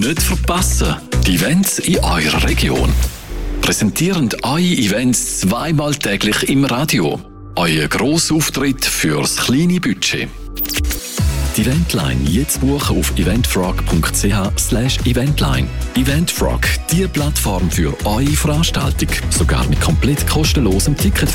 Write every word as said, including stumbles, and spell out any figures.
Nicht verpassen. Die Events in eurer Region. Präsentieren eure Events zweimal täglich im Radio. Euer Grossauftritt fürs kleine Budget. Die Eventline jetzt buchen auf eventfrog punkt c h slash eventline. Eventfrog, die Plattform für eure Veranstaltung. Sogar mit komplett kostenlosem Ticket.